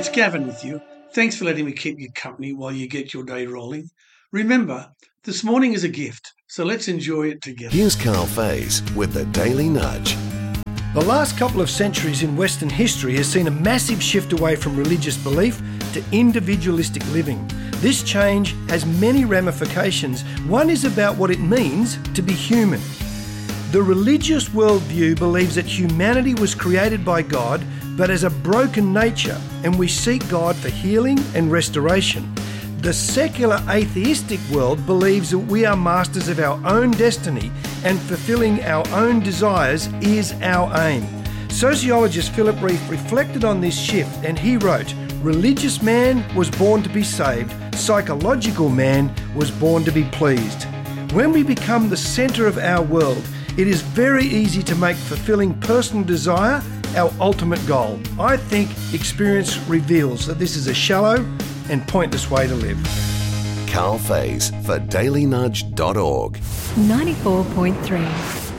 it's Gavin with you. Thanks for letting me keep you company while you get your day rolling. Remember, this morning is a gift, so let's enjoy it together. Here's Carl Faze with the Daily Nudge. The last couple of centuries in Western history has seen a massive shift away from religious belief to individualistic living. This change has many ramifications. One is about what it means to be human. The religious worldview believes that humanity was created by God, but as a broken nature, and we seek God for healing and restoration. The secular atheistic world believes that we are masters of our own destiny and fulfilling our own desires is our aim. Sociologist Philip Reef reflected on this shift and he wrote, "Religious man was born to be saved, psychological man was born to be pleased." When we become the centre of our world, it is very easy to make fulfilling personal desire our ultimate goal. I think experience reveals that this is a shallow and pointless way to live. Carl Faze for dailynudge.org. 94.3